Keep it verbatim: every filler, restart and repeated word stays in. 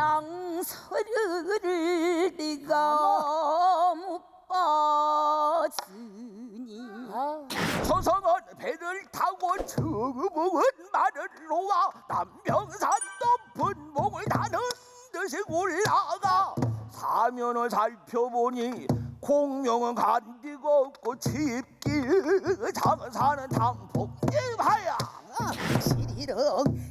양서류를 네가 못 봤으니 서성은 배를 타고 청음은 말을 놓아 남평산 높은 목을 타는 듯이 올라가 사면을 살펴보니 공명은 간디고 없고 칩길 작은 산은 당폭님하야 시리렁